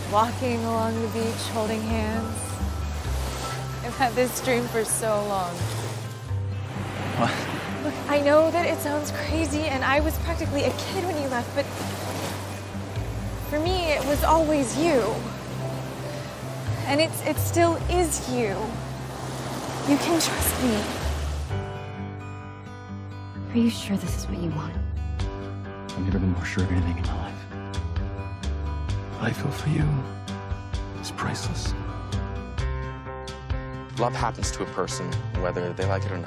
walking along the beach, holding hands. I've had this dream for so long. What? Look, I know that it sounds crazy, and I was practically a kid when you left, but for me, it was always you. And it still is you. You can trust me. Are you sure this is what you want? I've never been more sure of anything in my life. What I feel for you is priceless. Love happens to a person, whether they like it or not.